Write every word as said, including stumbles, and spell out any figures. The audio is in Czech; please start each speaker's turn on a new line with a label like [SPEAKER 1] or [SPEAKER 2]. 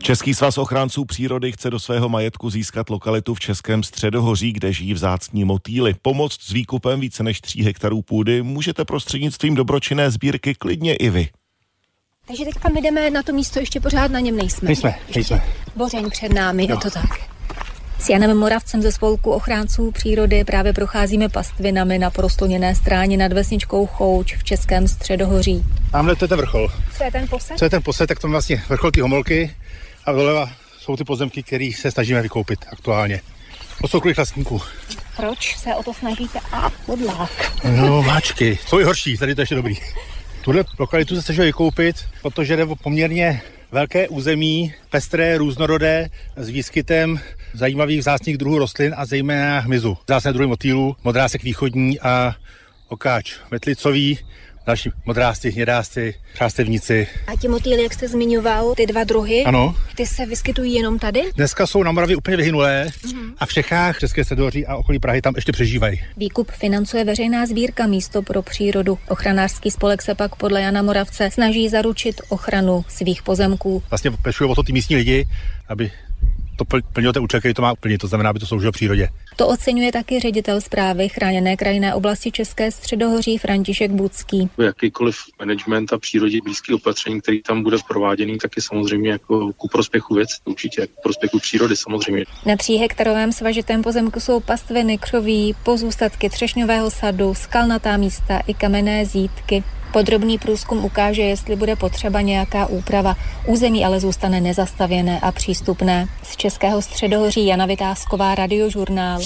[SPEAKER 1] Český svaz ochránců přírody chce do svého majetku získat lokalitu v Českém Středohoří, kde žijí vzácní motýly. Pomoct s výkupem více než tří hektarů půdy můžete prostřednictvím dobročinné sbírky klidně i vy.
[SPEAKER 2] Takže teďka my jdeme na to místo, ještě pořád na něm nejsme.
[SPEAKER 3] Nejsme, nejsme.
[SPEAKER 2] Bořeň před námi, jo. Je to tak. S Janem Moravcem ze spolku ochránců přírody právě procházíme pastvinami na porostluněné stráně nad vesničkou Chouč v Českém Středohoří.
[SPEAKER 3] Tamhle to je ten vrchol.
[SPEAKER 2] Co je ten posed?
[SPEAKER 3] Co je ten posed, tak to je vlastně vrchol ty Homolky a doleva jsou ty pozemky, které se snažíme vykoupit aktuálně. Od soukromých vlastníků.
[SPEAKER 2] Proč se o to snažíte? A podlák.
[SPEAKER 3] No, máčky. Jsou i horší, tady to ještě dobrý. Tuhle lokalitu se snažíme vykoupit, protože jde o poměrně velké území, pestré, různorodé, s výskytem zajímavých vzácných druhů rostlin a zejména hmyzu. Vzácné druhy motýlů, modrásek východní a okáč metlicový, další modrásci, hnědásci, chrástevníci.
[SPEAKER 2] A ti motýly, jak jste zmiňoval, ty dva druhy,
[SPEAKER 3] ano.
[SPEAKER 2] Ty se vyskytují jenom tady?
[SPEAKER 3] Dneska jsou na Moravě úplně vyhynulé mm-hmm. a v Čechách, České Středohoří a okolí Prahy tam ještě přežívají.
[SPEAKER 2] Výkup financuje veřejná sbírka Místo pro přírodu. Ochranářský spolek se pak podle Jana Moravce snaží zaručit ochranu svých pozemků.
[SPEAKER 3] Vlastně pečují o to ty místní lidi, aby to plnilo ten účel, který to má plnit, to znamená, aby to sloužilo přírodě.
[SPEAKER 2] To oceňuje taky ředitel správy chráněné krajinné oblasti České Středohoří František Bucký.
[SPEAKER 4] Jakýkoliv management a přírodě blízký opatření, který tam bude prováděný, tak je samozřejmě jako ku prospěchu věc, určitě jako prospěchu přírody samozřejmě.
[SPEAKER 2] Na tříhektarovém svažitém pozemku jsou pastviny, křoví, pozůstatky třešňového sadu, skalnatá místa i kamenné zítky. Podrobný průzkum ukáže, jestli bude potřeba nějaká úprava. Území ale zůstane nezastavěné a přístupné. Z Českého Středohoří Jana Vytázková, Radiožurnál.